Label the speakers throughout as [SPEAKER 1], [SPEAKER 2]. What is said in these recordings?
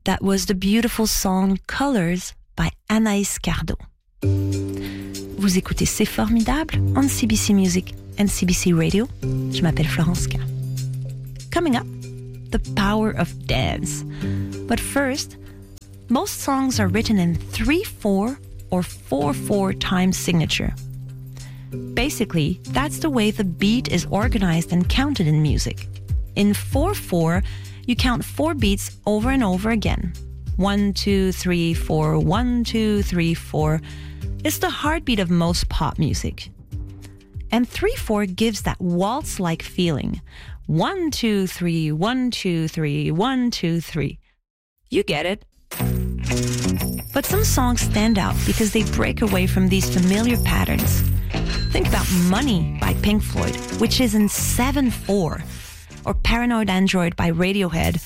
[SPEAKER 1] That was the beautiful song Colors by Anaïs Cardo. Vous écoutez C'est Formidable on CBC Music and CBC Radio. Je m'appelle Florence K. Coming up, the power of dance. But first, most songs are written in 3/4 or 4/4 time signature. Basically, that's the way the beat is organized and counted in music. In 4/4, you count 4 beats over and over again. 1, 2, 3, 4, 1, 2, 3, 4. It's the heartbeat of most pop music. And 3/4 gives that waltz-like feeling. 1, 2, 3, 1, 2, 3, 1, 2, 3. You get it. But some songs stand out because they break away from these familiar patterns. Think about Money by Pink Floyd, which is in 7/4, or Paranoid Android by Radiohead,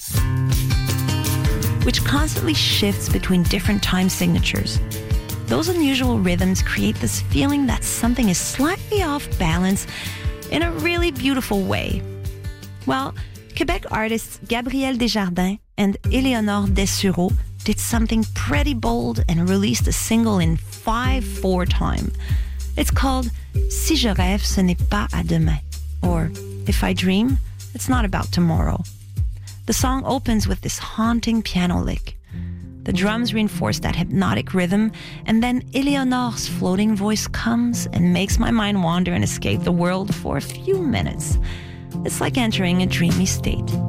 [SPEAKER 1] which constantly shifts between different time signatures. Those unusual rhythms create this feeling that something is slightly off balance in a really beautiful way. Well, Quebec artists Gabriel Desjardins and Éléonore Dessureau did something pretty bold and released a single in 5/4 time. It's called Si je rêve, ce n'est pas à demain, or If I dream, it's not about tomorrow. The song opens with this haunting piano lick. The drums reinforce that hypnotic rhythm, and then Éléonore's floating voice comes and makes my mind wander and escape the world for a few minutes. It's like entering a dreamy state.